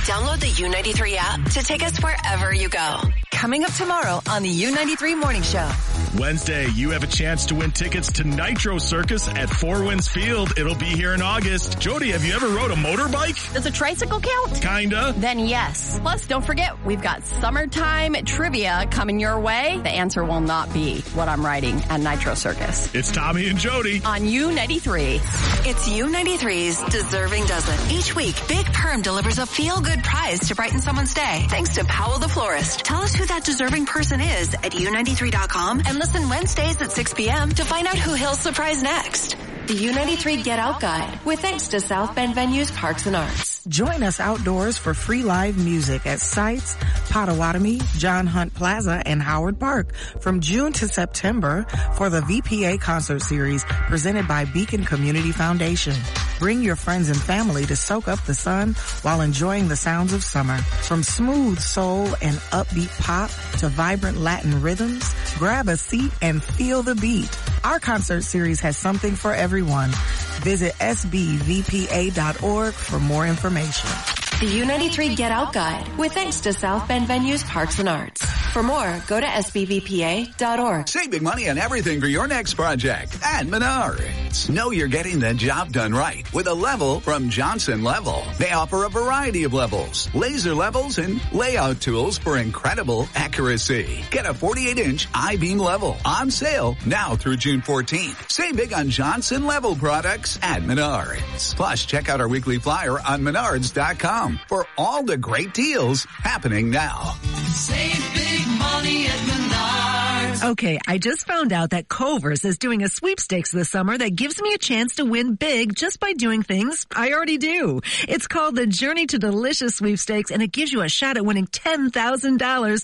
Download the U93 app to take us wherever you go. Coming up tomorrow on the U93 Morning Show. Wednesday, you have a chance to win tickets to Nitro Circus at Four Winds Field. It'll be here in August. Jody, have you ever rode a motorbike? Does a tricycle count? Kinda. Then yes. Plus, don't forget, we've got summertime trivia coming your way. The answer will not be what I'm riding at Nitro Circus. It's Tommy and Jody on U93. It's U93's Deserving Dozen. Each week, Big Perm delivers a feel-good prize to brighten someone's day. Thanks to Powell the Florist. Tell us who that deserving person is at U93.com and listen Wednesdays at 6 p.m. to find out who he'll surprise next. The U93 Get Out Guide, with thanks to South Bend Venues Parks and Arts. Join us outdoors for free live music at Sites, Potawatomi, John Hunt Plaza, and Howard Park from June to September for the VPA concert series presented by Beacon Community Foundation. Bring your friends and family to soak up the sun while enjoying the sounds of summer. From smooth soul and upbeat pop to vibrant Latin rhythms, grab a seat and feel the beat. Our concert series has something for everyone. Visit sbvpa.org for more information. The U93 Get Out Guide, with thanks to South Bend Venues Parks and Arts. For more, go to sbvpa.org. Save big money on everything for your next project at Menards. Know you're getting the job done right with a level from Johnson Level. They offer a variety of levels, laser levels, and layout tools for incredible accuracy. Get a 48-inch I-beam level on sale now through June 14th. Save big on Johnson Level products at Menards. Plus, check out our weekly flyer on Menards.com for all the great deals happening now. Save big money at Menards. Okay, I just found out that Culver's is doing a sweepstakes this summer that gives me a chance to win big just by doing things I already do. It's called the Journey to Delicious Sweepstakes, and it gives you a shot at winning $10,000